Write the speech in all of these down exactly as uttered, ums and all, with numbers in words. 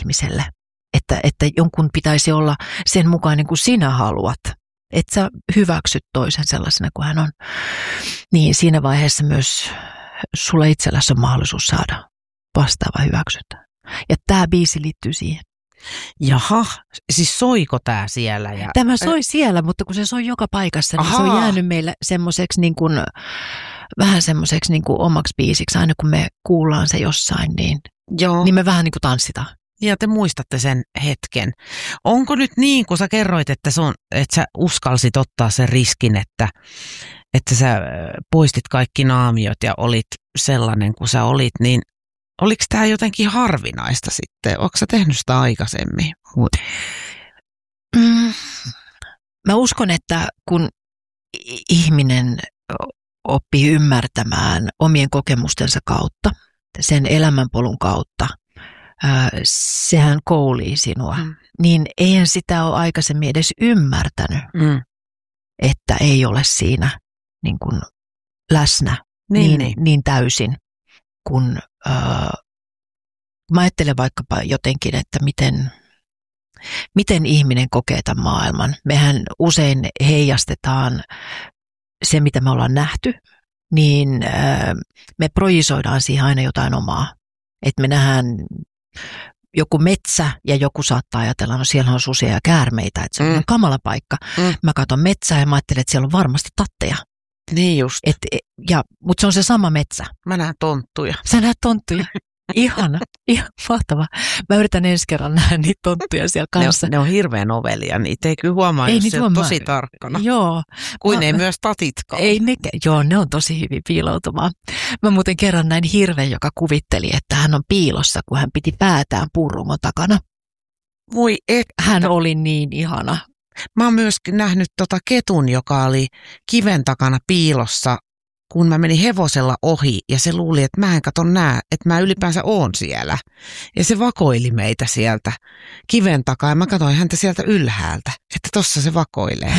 ihmiselle. Että, että jonkun pitäisi olla sen mukainen kuin sinä haluat. Että sä hyväksyt toisen sellaisena kuin hän on. Niin siinä vaiheessa myös sulla itselläsi on mahdollisuus saada vastaava hyväksyntä. Ja tämä biisi liittyy siihen. Jaha, siis soiko tämä siellä? Ja... Tämä soi siellä, mutta kun se soi joka paikassa, niin Ahaa. se on jäänyt meille semmoiseksi niin kuin, vähän semmoiseksi niin kuin omaksi biisiksi. Aina kun me kuullaan se jossain, niin, Joo. niin me vähän niin kuin tanssitaan. Ja te muistatte sen hetken. Onko nyt niin, kun sä kerroit, että, sun, että sä uskalsit ottaa sen riskin, että, että sä poistit kaikki naamiot ja olit sellainen kuin sä olit, niin oliko tämä jotenkin harvinaista sitten? Oletko sä tehnyt sitä aikaisemmin? Mm, mä uskon, että kun ihminen oppii ymmärtämään omien kokemustensa kautta, sen elämänpolun kautta, sehän koulii sinua, mm. niin eihän sitä ole aikaisemmin edes ymmärtänyt, mm. että ei ole siinä niin kuin läsnä niin, niin, niin täysin, kun äh, mä ajattelen vaikkapa jotenkin, että miten, miten ihminen kokee tämän maailman. Mehän usein heijastetaan se, mitä me ollaan nähty, niin äh, me projisoidaan siihen aina jotain omaa. Että me nähdään joku metsä ja joku saattaa ajatella, no siellä on susia ja käärmeitä, että se on mm. kamala paikka. Mm. Mä katson metsää ja mä ajattelen, että siellä on varmasti tatteja. Niin just. Et, ja, mutta se on se sama metsä. Mä näen tonttuja. Sä näet tonttuja. Ihana, ihan mahtavaa. Mä yritän ensi kerran nähdä niitä tonttuja siellä kanssa. Ne on, ne on hirveän ovelia, niitä ei kyllä huomaa, ei jos se on tosi tarkkana. Joo. Kuin mä, ei myös tatitkaan. Ei ne, joo, ne on tosi hyvin piiloutumaan. Mä muuten kerran näin hirven, joka kuvitteli, että hän on piilossa, kun hän piti päätään puurungon takana. Voi et. Hän oli niin ihana. Mä oon myös nähnyt tota ketun, joka oli kiven takana piilossa, kun mä menin hevosella ohi ja se luuli, että mä en kato nää, että mä ylipäänsä oon siellä. Ja se vakoili meitä sieltä kiven takaa ja mä katsoin häntä sieltä ylhäältä, että tossa se vakoilee.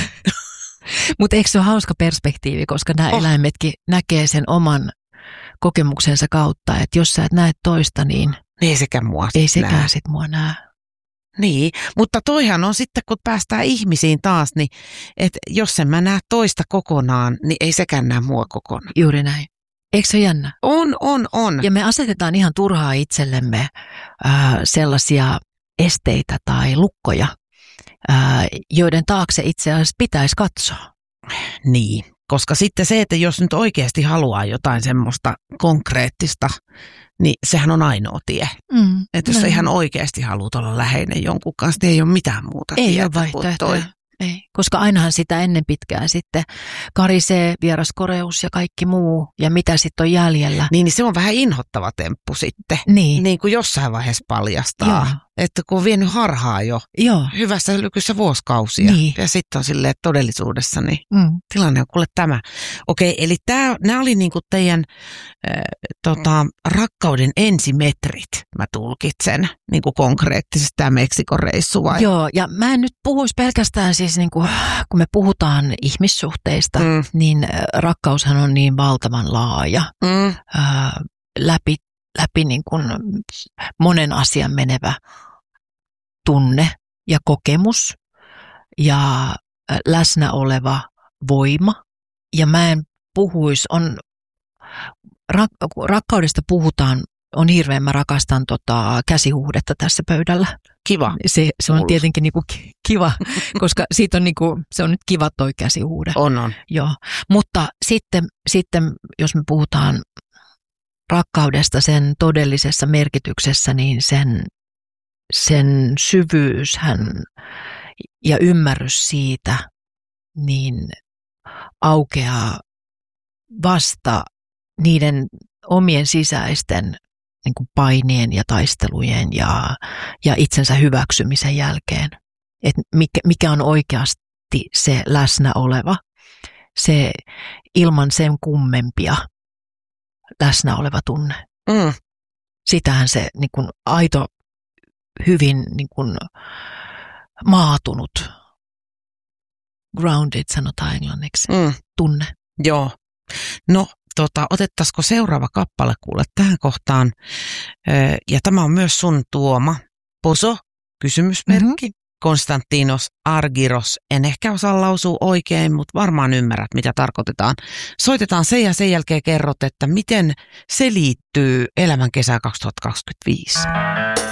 Mutta eikö se ole hauska perspektiivi, koska nämä oh. eläimetkin näkee sen oman kokemuksensa kautta, että jos sä et näe toista, niin ei sekään mua ei sekään sit mua näe. Niin, mutta toihan on sitten, kun päästään ihmisiin taas, niin että jos en mä näe toista kokonaan, niin ei sekään näe mua kokonaan. Juuri näin. Eikö se ole jännä? On, on, on. Ja me asetetaan ihan turhaa itsellemme äh, sellaisia esteitä tai lukkoja, äh, joiden taakse itse asiassa pitäisi katsoa. Niin, koska sitten se, että jos nyt oikeasti haluaa jotain semmoista konkreettista, niin sehän on ainoa tie. Mm, että jos sä ihan oikeasti haluat olla läheinen jonkun kanssa, niin ei ole mitään muuta ei tietä ole vaihtoehtoja. Ei, koska ainahan sitä ennen pitkään sitten karisee, vieraskoreus ja kaikki muu, ja mitä sitten on jäljellä. Niin, niin se on vähän inhottava temppu sitten. Niin. Niin kuin jossain vaiheessa paljastaa. Joo. Että kun on vienyt harhaa jo Joo. hyvässä lykyssä vuosikausia. Niin. Ja sitten on silleen, että todellisuudessa niin mm. tilanne on kuule tämä. Okei, eli nämä oli niinku teidän äh, tota, rakkauden ensimetrit, mä tulkitsen, niinku konkreettisesti tämä Meksikon reissu vai? Joo, ja mä en nyt puhuisi pelkästään siis, niinku, kun me puhutaan ihmissuhteista, mm. niin rakkaushan on niin valtavan laaja, mm. äh, läpi läpi niin kuin monen asian menevä tunne ja kokemus ja läsnä oleva voima. Ja mä en puhuisi, on, rak, rakkaudesta puhutaan, on hirveän, mä rakastan tota käsihuudetta tässä pöydällä. Kiva. Se, se on tietenkin niinku kiva, koska siitä on niinku, se on nyt kiva toi käsihuude. On, on. Joo, mutta sitten, sitten jos me puhutaan rakkaudesta sen todellisessa merkityksessä, niin sen, sen syvyyshän ja ymmärrys siitä niin aukeaa vasta niiden omien sisäisten niin kuin painien ja taistelujen ja, ja itsensä hyväksymisen jälkeen. Et mikä, mikä on oikeasti se läsnä oleva, se ilman sen kummempia läsnä oleva tunne. Mm. Sitähän se niin kuin aito, hyvin niin kuin maatunut, grounded sanotaan englanniksi, mm. tunne. Joo. No, tota, otettaisiko seuraava kappale kuule tähän kohtaan? Ja tämä on myös sun tuoma. Poso, kysymysmerkki. Mm-hmm. Konstantinos Argyros, en ehkä osaa lausua oikein, mutta varmaan ymmärrät, mitä tarkoitetaan. Soitetaan se ja sen jälkeen kerrot, että miten se liittyy Elämän kesään kaksituhattakaksikymmentäviisi.